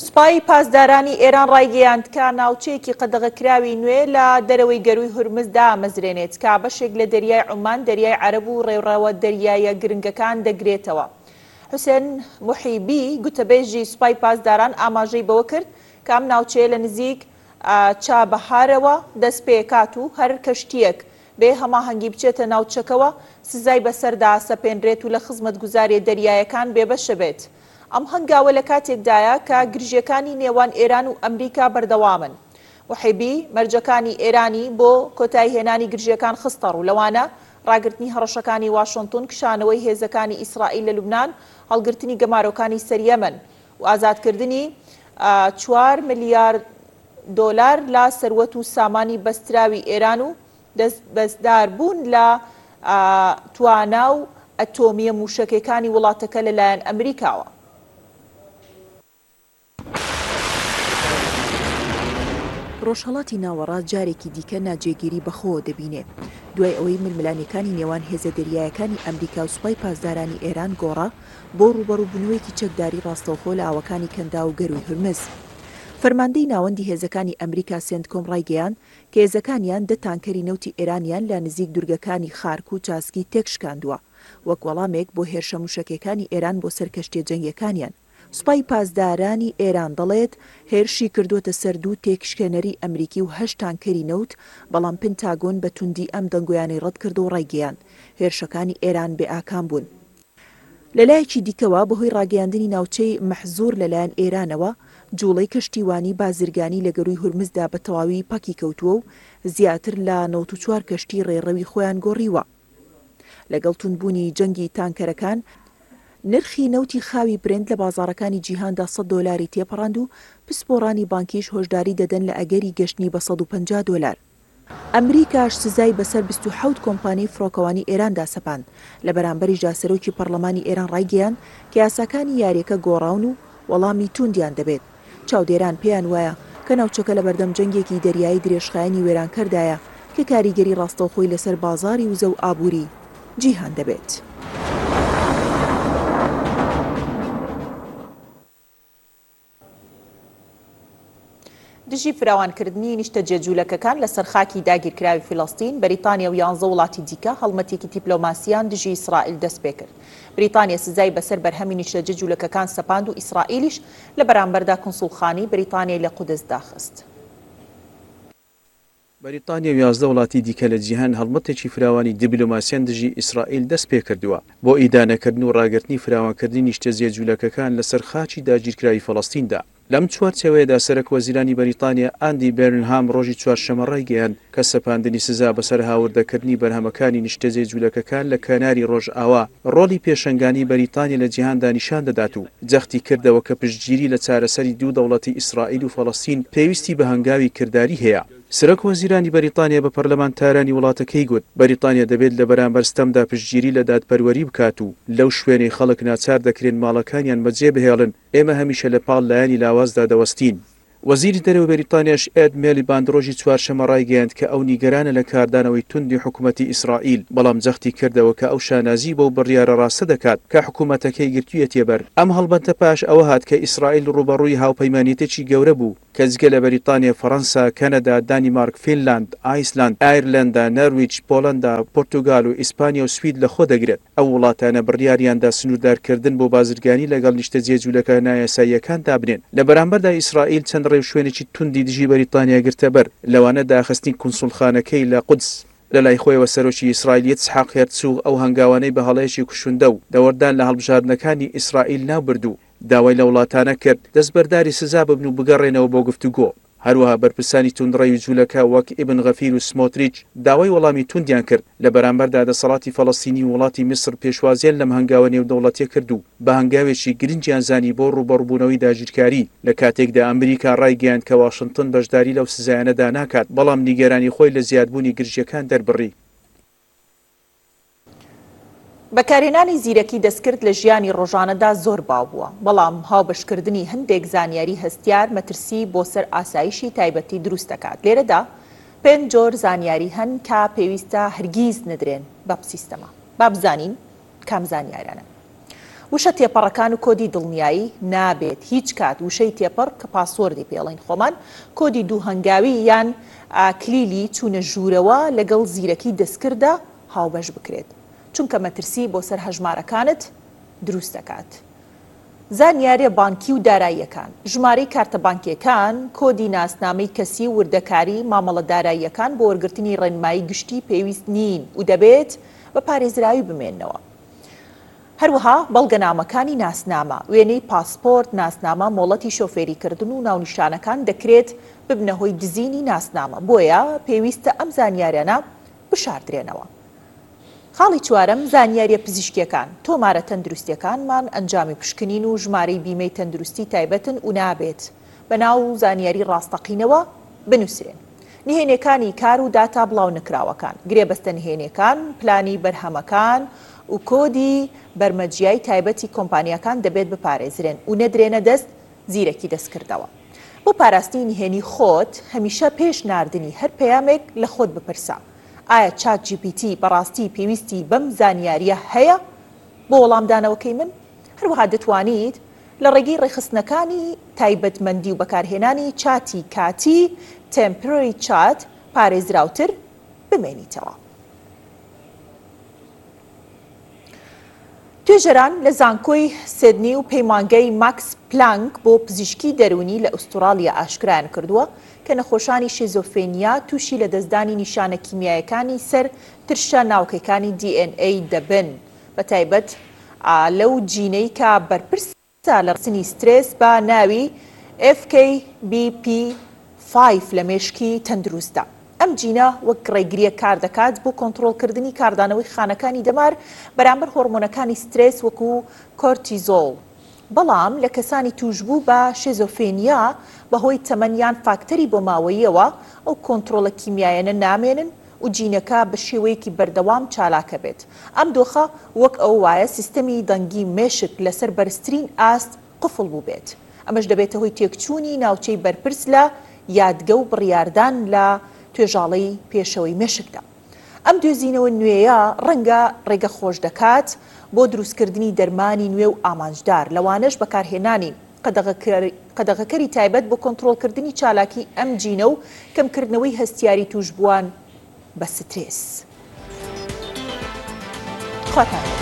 سوپای پاسدارانی ئێران ڕایگەیاند کە ناوچەیەکی قەدەغەکراوی نوێ لە دەرەوەی گەروی هورمزدا ئامەزرێنێت کە بەشێک لە دەریای عومان، دەریای عەرەب و ڕێوڕاوە دەریایە گرنگەکان دەگرێتەوە. حوسێن موحیبی گوتەبێژی سوپای پاسداران ئاماژەی بەوە کرد کە ئەم ناوچەیە لە نزیک چابەهارەوە دەست پێکات و هەر کەشتیەک بێ هەماهەنگی بچێتە ناوچەکەوە سزای بەسەردا سەپێنرێت و لە خزمەتگوزاری دەریایەکان بێبەشە بێت. ئەم هەنگاوە لە کاتێکدایە کە گرژیەکانی نێوان ئێران و ئەمریکا بەردەوامن. موحیبی مەرجەکانی ئێرانی بۆ کۆتایی هێنانی گرژیەکان خستە ڕوو، لەوانە ڕاگررتنی هەڕەشەکانی واشنگتن، کشانەوەی هێزەکانی ئیسرائیل لە لوبنان، هەڵگرتنی گەمارۆکانی سەریەمەن و ئازادکردنی 4 ملیارد دۆلار لە سەروەت و سامانی بەستراوی ئێران و بەزداربوون لە توانە و ئەتۆمیە موشکەکانی وڵاتەکە لەلایەن ئەمریکاوە. ڕۆژهەڵاتی ناوەڕاست جارێکی دیکە ناجێگیری بەخۆوە دەبینێ دوای ئەوەی ململانیەکانی نێوان هێزە دەریایەکانی ئەمریکا و سوپای پاسدارانی ئێران گۆڕا بۆ ڕوبەڕووبوونەوەیەکی چەکداری ڕاستەوخۆ لە ئاوەکانی کەندا و گەروی هورمز. فەرماندەی ناوەندی هێزەکانی ئەمریکا سێنتکۆم ڕایگەیاند کە هێزەکانیان 10 تانکەری نەوتی ئێرانیان لە نزیک دوورگەکانی خارک و چاسکی تێکشکاندووە وەک وەڵامێک بۆ هێرشە موشکەکانی ئێران بۆ سەر کەشتیە جەنگیەکانیان. سوپای پاسدارانی ئێران دەڵێت هێرشی کردوتە سەر 2 تێکشکێنەری ئەمریکی و 8 تانکەری نەوت، بەڵام پنتاگۆن بە توندی ئەم دەنگۆیانەی ڕەت کرد و ڕایگەیاند هێرشەکانی ئێران بێ ئاکام بوون. لەلایەکی دیکەوە بەهۆی ڕاگەیاندنی ناوچەی مەحزوور لەلایەن ئێرانەوە جوڵەی کەشتیوانی بازرگانی لە گەروی هورمزدا بە تەواوی پەکی کەوتووە و زیاتر لە 94 کەشتی ڕێڕەوی خۆیان گۆڕیوە. لەگەڵ توندبوونی جەنگی تانکەرەکان نرخی نەوتی خاوی برند لە بازارەکانی جیهاندا $100 تێپەڕاند و پسپۆڕانی بانکیش هۆشداری دەدەن لە ئەگەری گەشتنی بە $150. ئەمریکاش سزای بەسەر 27 کۆمپانیای فڕۆکەوانی ئێراندا سەپاند. لە بەرامبەری جاسەرۆکی پەرلەمانی ئێران ڕایگەیاند کە یاساکانی یاریەکە گۆڕاون و وەڵامی توندیان دەبێت. چاودێران پێیان وایە کە ناوچەکە لە بەردەم جەنگێکی دەریایی درێژخایەنی وێرانکەردایە کە کاریگەری ڕاستەوخۆی لەسەر بازاری وزە و ئابووری جیهان دەبێت. دژی فراوانکردنی نیشتە جێجوولەکەکان لەسەر خاکی داگیرکراوی فیلەستین، بەریتانیا و 11 وڵاتی دیکە هەڵمەتێکی دیپلۆماسیان دژی ئیسرائیل دەست پێ کرد. بریتانیا سزای بەسەر بەرهەمی نیشتە جێجوولەکەکان سەپاند و ئیسرائیلیش لە بەرامبەردا کۆنسوڵخانەی بریتانیای لە قودس داخست. بەریتانیا و 11 وڵاتی دیکە لە جیهان هەڵمەتێکی فراوانی دیپلۆماسیان دژی ئیسرائیل دەست پێ کردووە بۆ ئیدانەکردن و ڕاگررتنی فراوانکردنی نیشتە جێجوولەکەکان لەسەر خاکی داگیرکراوی فەڵەستیندا. لەم چوارچێوەیەدا سەرۆک وەزیرانی بەریتانیا ئاندی بێرنهام ڕۆژی چوارشەمە ڕایگەیاند کە سەپاندنی سزا بەسەر هاوردەکردنی بەرهەمەکانی نیشتە جێجوولەکەکان لە کەناری ڕۆژئاوا ڕۆڵی پێشەنگانی بەریتانیا لە جیهاندا نیشان دەدات و جەختی کردەوە کە پشتگیری لە چارەسەری 2 دەوڵەتی ئیسرائیل و فەڵەستین پێویستی بە هەنگاوی کردداری هەیە. سەرۆک وەزیرانی بەریتانیا بە پەرلەمانتارانی وڵاتەکەی گوت بەریتانیا دەبێت لە بەرامبەر ستەمدا پشتگیری لە دادپەروەری بکات و لەو شوێنەی خەڵک ناچار دەکرێن ماڵەکانیان بەجێ بهێڵن ئێمە هەمیشە لە پاڵ لایەنی لاوازدا دەوەستین. وەزیری دەرەوەی بەریتانیاش ئێد میلیباند ڕۆژی چوارشەمە ڕایگەیاند کە ئەو نیگەرانە لە کاردانەوەی توندی حکوومەتی ئیسرائیل، بەڵام جەختی کردەوە کە ئەو شانازی بەو بڕیارە ڕاستە دەکات کە حکوومەتەکەی گرتوویە تێبەر. ئەم هەڵبەتە پاش ئەوە هات کە ئیسرائیل ڕوبەڕووی هاوپەیمانیەتێکی گەورە بوو کە جگە لە بەریتانیا، فەڕەنسا، کەنەدا، دانیمارک، فینلاند، ئایسلاند، ئایرلندا، نەرویج، پۆڵەندا، پۆرتوگال و ئیسپانیا و سوید لە خۆ دەگرێت. ئەو وڵاتانە بڕیاریاندا سنووردارکردن بۆ بازرگانی لەگەڵ نیشتە جێجوولەکە نایاساییەکان دابنێن. لە بەرامبەردا ئیسرائیل چەند ڕێو شوێنێکی توندی دژی بەریتانیا گرتە بەر، لەوانە داخستنی کونسوڵخانەکەی لە قودس. لە لای خۆیەوە سەرۆکی ئیسرائیل ییتسحاق هێرتزوگ ئەو هەنگاوانەی بە هەڵەیەکی کوشندە و دەوەردان لە هەڵبژاردنەکانی ئیسرائیل ناوبردوو، داوای لە وڵاتانە کرد دەستبەرداری سزا ببن و بگەڕێنەوە بۆ گفتوگۆ. هەروەها بەرپرسانی توندڕەوی جوولەکە وەک ئیبن غەفیر و سمۆتریچ داوای وەڵامی توندیان کرد لە بەرامبەردا دەسەڵاتی فەڵەستینی و وڵاتی میسر پێشوازیان لەم هەنگاوە نێودەوڵەتیە کرد و بە هەنگاوێکی گرنگیان زانی بۆ ڕوبەڕووبوونەوەی داگیرکاری، لە کاتێکدا ئەمریکا ڕایگەیاند کە واشنگتن بەشداری لەو سزایانەدا ناکات، بەڵام نیگەرانی خۆی لە زیادبوونی گرژیەکان دەربڕی. بەکارهێنانی زیرەکی دەستکرد لە ژیانی ڕۆژانەدا زۆر باو بووە، بەڵام هاوبەشکردنی هەندێک زانیاری هەستیار مەترسی بۆ سەر ئاسایشی تایبەتی دروست دەکات. لێرەدا 5 جۆر زانیاری هەن کە پێویستە هەرگیز نەدرێن بەم سیستەمە. با بزانین کام زانیارانە. وشە تێپەڕەکان و کۆدی دڵنیایی نابێت هیچ کات وشەی تێپەڕ کە پاسوەردی پێڵین خۆمان کۆدی دوو هەنگاوی یان کلیلی چوونە ژوورەوە لەگەڵ زیرەکی دەستکردا هاوبەش بکرێت چونکە مەترسی بۆ سەر هەژمارەکانت دروست دەکات. زانیاریە بانکی و داراییەکان ژمارەی کارتە بانکیەکان کۆدی ناسنامەی کەسی و وردەکاری مامەڵە داراییەکان بۆ وەرگرتنی ڕێنمایی گشتی پێویست نین و دەبێت بە پارێزراوی بمێننەوە. هەروەها بەڵگەنامەکانی ناسنامە وێنەی پاسپۆرت ناسنامە مۆڵەتی شۆفێریکردن و ناونیشانەکان دەکرێت ببنە هۆی دزینی ناسنامە بۆیە پێویستە ئەم زانیاریانە بشاردرێنەوە. خاڵی چوارەم زانیاریە پزیشکیەکان تۆمارە تەندروستیەکانمان ئەنجامی پشکنین و ژمارەی بیمەی تەندروستی تایبەتن و نابێت بەناو زانیاری ڕاستەقینەوە بنووسێن. نهێنیەکانی کار و داتا بڵاو نکراوەکان گرێبەستە نهێنیەکان پلانی بەرهەمەکان و کۆدی بەرمەجیای تایبەتی کۆمپانیەکان دەبێت بپارێزرێن و نەدرێنە دەست زیرەکی دەستکردەوە. بۆ پاراستنی نهێنی خۆت هەمیشە پێش ناردنی هەر پەیامێک لە خۆت بپرسە ئایا چات GPT بەڕاستی پێویستی بەم زانیاریە هەیە بۆ وەڵامدانەوەکەی من؟ هەروەها دەتوانیت لە ڕێگەی ڕێخستنەکانی تایبەتمەندی و بەکارهێنانی چاتی کاتی تێمپۆرەری چات پارێزراوتر بمێنیتەوە. توێژەران لە زانکۆی سیدنی و پەیمانگەی ماکس پلانک بۆ پزیشکی دەرونی لە ئوسترالیا ئاشکرایان کردووە کە نەخۆشانی شیزۆفرێنیا تووشی لە دەستدانی نیشانە کیمیایەکانی سەر ترشە ناوکەیەکانی DNA دەبن بە تایبەت لەو جینەی کە بەرپرسە لە ڕسنی سترێس بە ناوی FKBP5 لە مێشکی تەندروستە. ئەم جینە وەک ڕێگریە کار دەکات بۆ کۆنتڕۆڵکردنی کاردانەوەی خانەکانی دەمار بەرامبەر هۆرمۆنەکانی سترێس وەکو کۆرتیزۆڵ. بەڵام لە کەسانی توشبوو بە شێزۆفرێنیا بەهۆی تەمەنیان فاکتەری بۆ ماوەیەوە ئەو کۆنتڕۆڵە کیمیایەنە نامێنن و جینەکە بە شێوەیەکی بەردەوام چالاکە بێت. ئەم دۆخە وەک ئەو وایە سیستەمی دەنگی مێشک لەسەر بەرزترین ئاست قفڵ بوو بێت. ئەمەش دەبێتە هۆی تێکچوونی ناوچەی بەرپرس لە یادگە و بڕیاردان لە توێژاڵەی پێشەوەی مێشکدا. ئەم دۆزینەوە نوێیە ڕەنگە ڕێگە خۆش دەکات بۆ دروستکردنی دەرمانی نوێ و ئامانجدار لەوانەش بەکارهێنانی قەدەغەکەری تایبەت بۆ کۆنتڕۆڵکردنی چالاکی ئەم جینە و کەمکردنەوەی هەستیاری توشبووان بە سترێس. خواتان